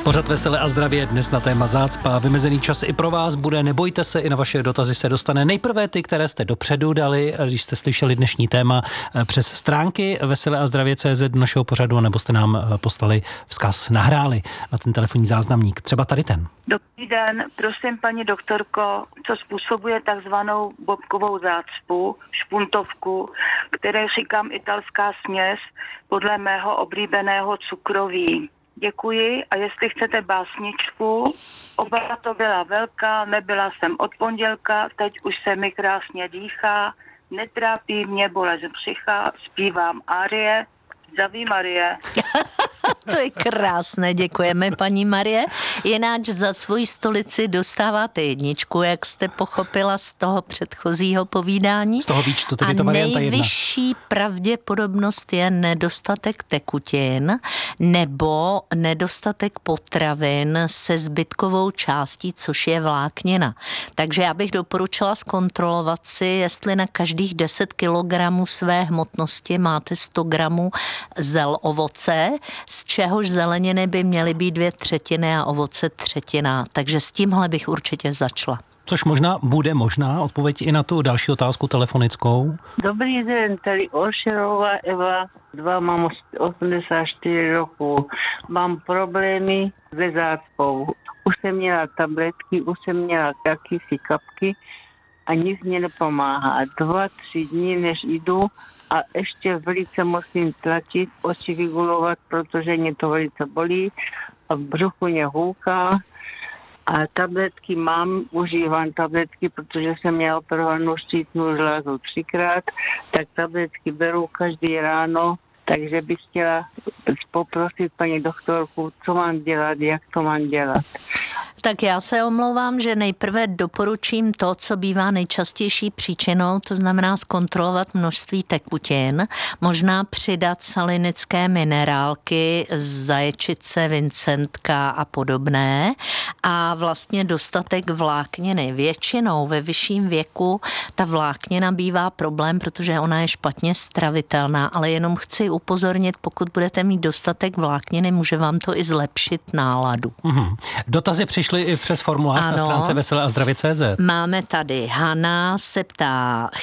Pořad Veselé a zdravě dnes na téma zácpa. Vymezený čas i pro vás bude, nebojte se, i na vaše dotazy se dostane. Nejprve ty, které jste dopředu dali, když jste slyšeli dnešní téma přes stránky veseleazdravě.cz našeho pořadu, nebo jste nám poslali vzkaz, nahráli na ten telefonní záznamník. Třeba tady ten. Dobrý den, prosím paní doktorko, co způsobuje takzvanou bobkovou zácpu, špuntovku, které říkám italská směs, podle mého oblíbeného cukroví. Děkuji a jestli chcete básničku, oba to byla velká, nebyla jsem od pondělka, teď už se mi krásně dýchá, netrápí mě bolest břicha, zpívám árie, zdraví Marie. To je krásné, děkujeme paní Marie. Jináč za svoji stolici dostáváte jedničku, jak jste pochopila z toho předchozího povídání. Z toho výčtu, tedy to varianta 1. Nejvyšší pravděpodobnost je nedostatek tekutin nebo nedostatek potravin se zbytkovou částí, což je vláknina. Takže já bych doporučila zkontrolovat si, jestli na každých 10 kilogramů své hmotnosti máte 100 gramů ovoce, z čehož zeleniny by měly být 2/3 a ovoce 1/3. Takže s tímhle bych určitě začala. Což možná bude možná odpověď i na tu další otázku telefonickou. Dobrý den, tady Olšerová Eva, mám 84 roků. Mám problémy se zácpou. Už jsem měla tabletky, už jsem měla jakýsi kapky a nic mě nepomáhá. 2-3 dní, než jdu, a ještě velice musím tlačit, oči vygulovat, protože mě to velice bolí a v bruchu mě houká. A tabletky užívám tabletky, protože jsem měla operovanou štítnou žlázu 3krát, tak tabletky beru každý ráno, takže bych chtěla poprosit paní doktorku, co mám dělat, jak to mám dělat. Tak já se omlouvám, že nejprve doporučím to, co bývá nejčastější příčinou, to znamená zkontrolovat množství tekutin, možná přidat salinické minerálky, zaječice, vincentka a podobné a vlastně dostatek vlákniny. Většinou ve vyšším věku ta vláknina bývá problém, protože ona je špatně stravitelná, ale jenom chci upozornit, pokud budete mít dostatek vlákniny, může vám to i zlepšit náladu. Dotazy přišly i přes formulář na stránce veseleazdravě.cz. Máme tady, Hana se ptá,